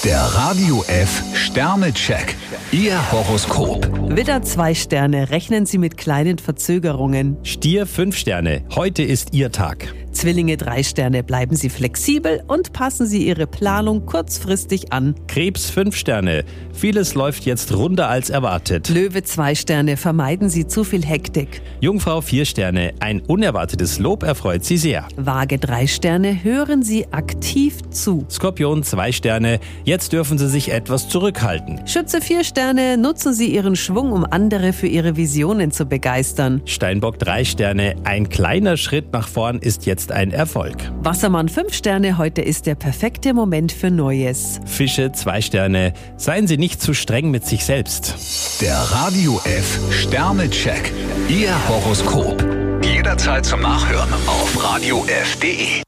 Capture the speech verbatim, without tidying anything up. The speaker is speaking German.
Der Radio F Sternecheck. Ihr Horoskop. Widder zwei Sterne, rechnen Sie mit kleinen Verzögerungen. Stier fünf Sterne, heute ist Ihr Tag. Zwillinge drei Sterne, bleiben Sie flexibel und passen Sie Ihre Planung kurzfristig an. Krebs fünf Sterne, vieles läuft jetzt runder als erwartet. Löwe zwei Sterne, vermeiden Sie zu viel Hektik. Jungfrau vier Sterne, ein unerwartetes Lob erfreut Sie sehr. Waage drei Sterne, hören Sie aktiv zu. Skorpion zwei Sterne, jetzt dürfen Sie sich etwas zurückhalten. Schütze vier Sterne, nutzen Sie Ihren Schwung, um andere für Ihre Visionen zu begeistern. Steinbock drei Sterne, ein kleiner Schritt nach vorn ist jetzt ein Erfolg. Wassermann fünf Sterne, heute ist der perfekte Moment für Neues. Fische zwei Sterne, seien Sie nicht zu streng mit sich selbst. Der Radio F Sternecheck. Ihr Horoskop. Jederzeit zum Nachhören auf radio f punkt de.